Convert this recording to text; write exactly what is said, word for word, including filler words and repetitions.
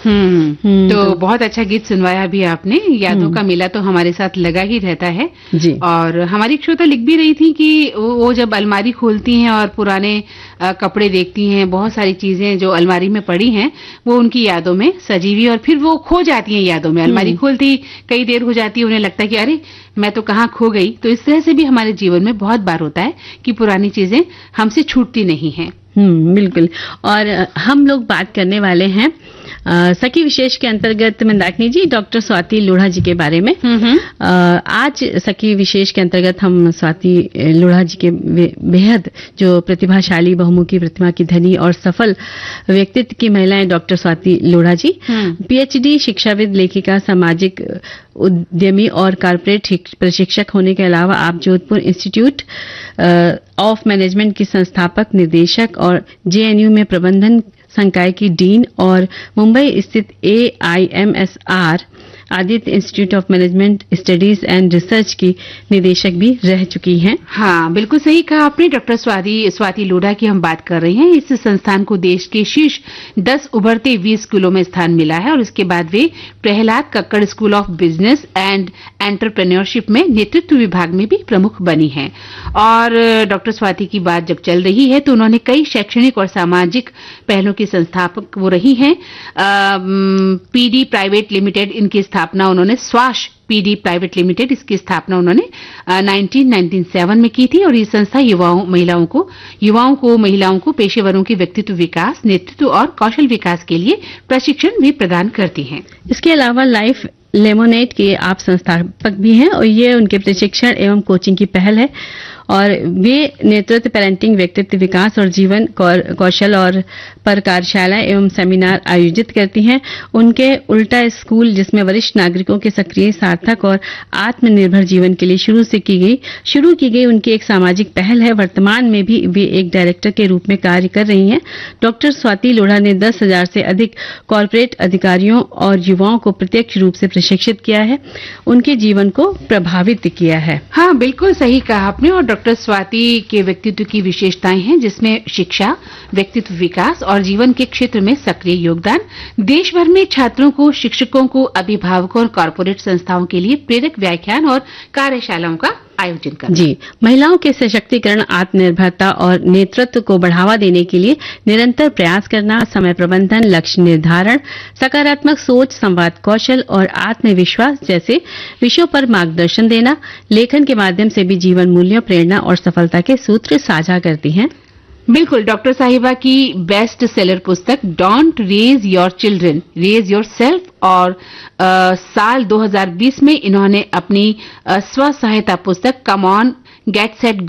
हम्म तो बहुत अच्छा गीत सुनवाया भी आपने। यादों का मेला तो हमारे साथ लगा ही रहता है जी। और हमारी एक श्रोता लिख भी रही थी कि वो जब अलमारी खोलती हैं और पुराने आ, कपड़े देखती हैं, बहुत सारी चीजें जो अलमारी में पड़ी हैं वो उनकी यादों में सजी हुई और फिर वो खो जाती हैं यादों में। अलमारी खोलती कई देर हो जाती है, उन्हें लगता है कि अरे मैं तो कहाँ खो गई। तो इस तरह से भी हमारे जीवन में बहुत बार होता है कि पुरानी चीजें हमसे छूटती नहीं हैं। हम्म बिल्कुल। और हम लोग बात करने वाले हैं आ, सखी विशेष के अंतर्गत मंदाकिनी जी डॉक्टर स्वाति लोढ़ा जी के बारे में। आ, आज सखी विशेष के अंतर्गत हम स्वाति लोढ़ा जी के बेहद जो प्रतिभाशाली बहुमुखी प्रतिभा की धनी और सफल व्यक्तित्व की महिलाएं डॉक्टर स्वाति लोढ़ा जी पीएचडी शिक्षाविद, लेखिका, सामाजिक उद्यमी और कारपोरेट प्रशिक्षक होने के अलावा आप जोधपुर इंस्टीट्यूट ऑफ मैनेजमेंट की संस्थापक, निर्देशक और जेएनयू में प्रबंधन संकाय की डीन और मुंबई स्थित ए I am S R Aditya institute of management studies and research की निदेशक भी रह चुकी हैं। हाँ, बिल्कुल सही कहा आपने। डॉक्टर स्वाति स्वाति लोढ़ा की हम बात कर रहे हैं। इस संस्थान को देश के शीर्ष दस उभरते बीस स्कूलों में स्थान मिला है और इसके बाद वे Prahlad Kakkar school of business and entrepreneurship में नेतृत्व विभाग में भी प्रमुख बनी हैं। और डॉक्टर स्वाति की बात जब चल रही है तो उन्होंने कई शैक्षणिक और सामाजिक पहलों की संस्थापक वो रही हैं। पीडी प्राइवेट लिमिटेड इनकी स्थापना उन्होंने स्वाश पीडी प्राइवेट लिमिटेड इसकी स्थापना उन्होंने उन्नीस सौ सत्तानवे में की थी और ये संस्था युवाओं महिलाओं को युवाओं को महिलाओं को पेशेवरों की व्यक्तित्व विकास, नेतृत्व और कौशल विकास के लिए प्रशिक्षण भी प्रदान करती हैं। इसके अलावा लाइफ लेमोनेट के आप संस्थापक भी हैं और ये उनके प्रशिक्षण एवं कोचिंग की पहल है और वे नेतृत्व, पेरेंटिंग, व्यक्तित्व विकास और जीवन कौशल और पर कार्यशाला एवं सेमिनार आयोजित करती हैं। उनके उल्टा स्कूल जिसमें वरिष्ठ नागरिकों के सक्रिय, सार्थक और आत्मनिर्भर जीवन के लिए शुरू से की गई शुरू की गई उनकी एक सामाजिक पहल है। वर्तमान में भी वे एक डायरेक्टर के रूप में कार्य कर रही हैं। डॉक्टर स्वाति लोढ़ा ने दस हजार से अधिक कॉर्पोरेट अधिकारियों और युवाओं को प्रत्यक्ष रूप से प्रशिक्षित किया है, उनके जीवन को प्रभावित किया है। हाँ, बिल्कुल सही कहा आपने। और डॉक्टर स्वाति के व्यक्तित्व की विशेषताएं हैं जिसमें शिक्षा, व्यक्तित्व विकास और जीवन के क्षेत्र में सक्रिय योगदान। देश भर में छात्रों को, शिक्षकों को, अभिभावकों और कॉर्पोरेट संस्थाओं के लिए प्रेरक व्याख्यान और कार्यशालाओं का आयोजन करना। जी, महिलाओं के सशक्तिकरण, आत्मनिर्भरता और नेतृत्व को बढ़ावा देने के लिए निरंतर प्रयास करना, समय प्रबंधन, लक्ष्य निर्धारण, सकारात्मक सोच, संवाद कौशल और आत्मविश्वास जैसे विषयों पर मार्गदर्शन देना, लेखन के माध्यम से भी जीवन मूल्यों, प्रेरणा और सफलता के सूत्र साझा करती हैं। बिल्कुल। डॉक्टर साहिबा की बेस्ट सेलर पुस्तक don't raise your children, raise your self और आ, साल दो हज़ार बीस में इन्होंने अपनी स्व सहायता पुस्तक कम ऑन गेट सेट